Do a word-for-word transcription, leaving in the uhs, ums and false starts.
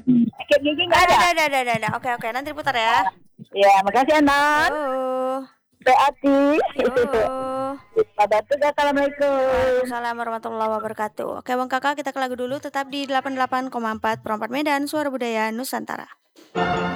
Sakit gigi nggak Ada, ada? ada, ada, ada, ada, ada. Oke, oke. Nanti putar ya. Ya, makasih Anan. Yo. Hati. Yo. Pada tuh assalamualaikum. Waalaikumsalam warahmatullahi wabarakatuh. Oke, Bang Kakak, kita ke lagu dulu. Tetap di delapan puluh delapan koma empat Perempat Medan, Suara Budaya Nusantara.